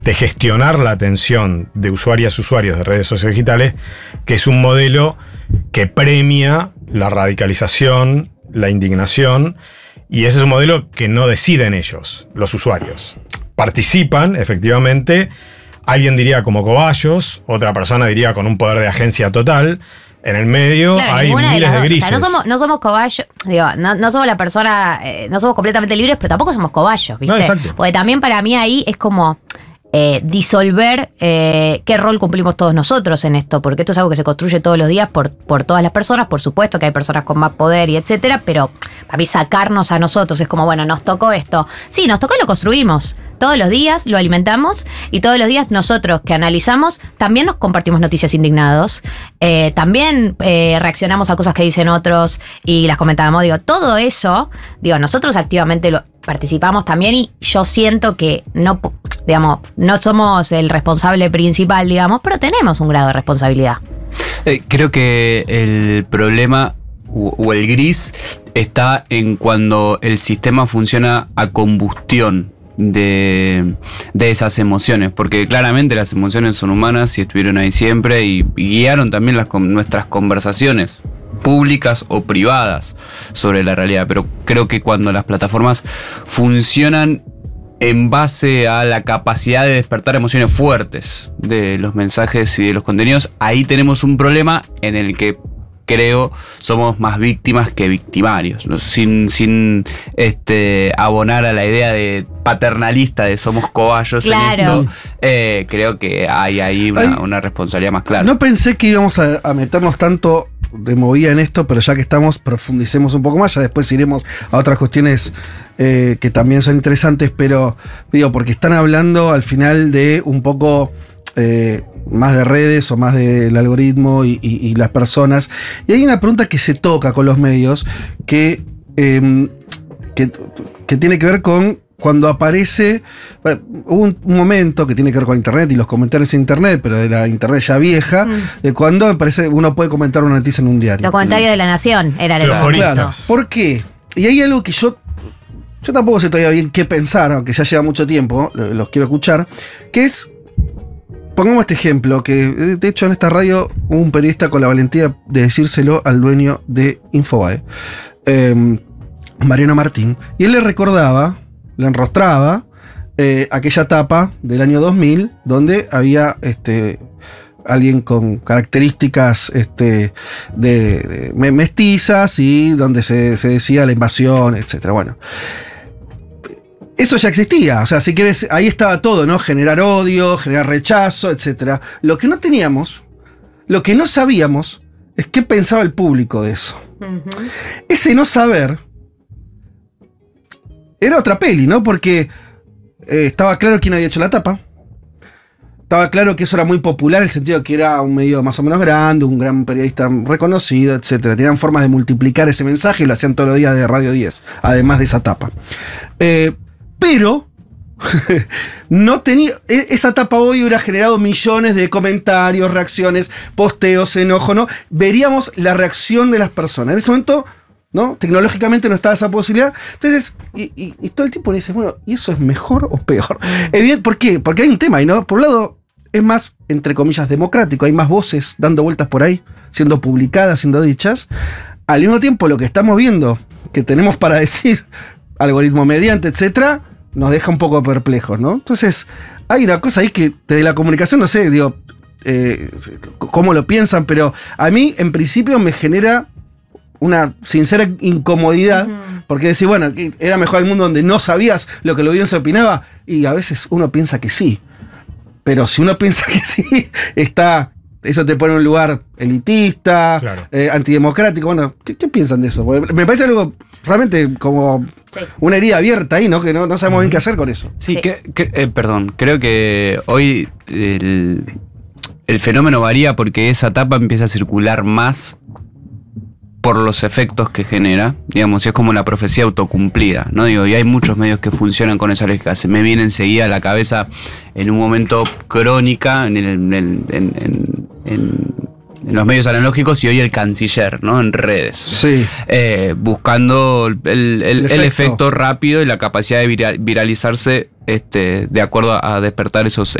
de gestionar la atención de usuarios de redes sociodigitales, que es un modelo que premia la radicalización, la indignación, y ese es un modelo que no deciden ellos, los usuarios. Participan, efectivamente, alguien diría como cobayos, otra persona diría con un poder de agencia total. En el medio claro, hay miles de grises. O sea, no somos cobayos, digo, no somos la persona, no somos completamente libres, pero tampoco somos cobayos, ¿viste? No, exacto. Porque también para mí ahí es como disolver qué rol cumplimos todos nosotros en esto, porque esto es algo que se construye todos los días por todas las personas. Por supuesto que hay personas con más poder y etcétera, pero para mí sacarnos a nosotros es como, bueno, nos tocó esto. Sí, nos tocó y lo construimos. Todos los días lo alimentamos y todos los días nosotros que analizamos también nos compartimos noticias indignados, también reaccionamos a cosas que dicen otros y las comentábamos. Digo, todo eso, digo, nosotros activamente participamos también y yo siento que no somos el responsable principal, digamos, pero tenemos un grado de responsabilidad. Creo que el problema o el gris está en cuando el sistema funciona a combustión de esas emociones, porque claramente las emociones son humanas y estuvieron ahí siempre y guiaron también nuestras conversaciones públicas o privadas sobre la realidad, pero creo que cuando las plataformas funcionan en base a la capacidad de despertar emociones fuertes de los mensajes y de los contenidos, ahí tenemos un problema en el que creo somos más víctimas que victimarios, ¿no? Sin abonar a la idea de paternalista de somos cobayos. Claro. En esto, creo que hay ahí una responsabilidad más clara. No pensé que íbamos a meternos tanto de movida en esto, pero ya que estamos, profundicemos un poco más, ya después iremos a otras cuestiones que también son interesantes, pero digo, porque están hablando al final de un poco más de redes o más del algoritmo y las personas. Y hay una pregunta que se toca con los medios que tiene que ver con cuando aparece. Hubo un momento que tiene que ver con Internet y los comentarios en Internet, pero de la Internet ya vieja, de cuando me parece uno puede comentar una noticia en un diario. Los comentarios de La Nación eran el momento. Claro. ¿Por qué? Y hay algo que yo tampoco sé todavía bien qué pensar, aunque ya lleva mucho tiempo, los quiero escuchar, que es, pongamos este ejemplo, que de hecho en esta radio hubo un periodista con la valentía de decírselo al dueño de Infobae, Mariano Martín, y él le enrostraba aquella etapa del año 2000, donde había alguien con características de mestizas y donde se decía la invasión, etcétera. Bueno, eso ya existía, o sea, si quieres, ahí estaba todo, ¿no? Generar odio, generar rechazo, etcétera. Lo que no teníamos, lo que no sabíamos, es qué pensaba el público de eso. Uh-huh. Ese no saber era otra peli, ¿no? Porque estaba claro quién había hecho la tapa. Estaba claro que eso era muy popular, en el sentido de que era un medio más o menos grande, un gran periodista reconocido, etc. Tenían formas de multiplicar ese mensaje y lo hacían todos los días de Radio 10, además de esa tapa. Pero no tenía. Esa tapa hoy hubiera generado millones de comentarios, reacciones, posteos, enojo, ¿no? Veríamos la reacción de las personas. En ese momento, ¿no? Tecnológicamente no estaba esa posibilidad. Entonces, y todo el tiempo le dices, bueno, ¿y eso es mejor o peor? ¿Por qué? Porque hay un tema ahí, ¿no? Por un lado, es más, entre comillas, democrático. Hay más voces dando vueltas por ahí, siendo publicadas, siendo dichas. Al mismo tiempo, lo que estamos viendo, que tenemos para decir, algoritmo mediante, etcétera, nos deja un poco perplejos, ¿no? Entonces, hay una cosa ahí que desde la comunicación, no sé, digo, cómo lo piensan, pero a mí, en principio, me genera una sincera incomodidad, porque decir, bueno, era mejor el mundo donde no sabías lo que la audiencia opinaba, y a veces uno piensa que sí. Pero si uno piensa que sí, eso te pone en un lugar elitista, claro, antidemocrático. Bueno, ¿qué piensan de eso? Porque me parece algo realmente como una herida abierta ahí, ¿no? Que no sabemos bien qué hacer con eso. Sí, perdón, creo que hoy el fenómeno varía porque esa etapa empieza a circular más por los efectos que genera, digamos, es como la profecía autocumplida, ¿no? Digo, y hay muchos medios que funcionan con esa lógica. Se me viene enseguida a la cabeza en un momento Crónica, en en los medios analógicos y hoy el canciller, ¿no? En redes. Sí. Buscando el efecto. efecto rápido y la capacidad de viralizarse de acuerdo a despertar esos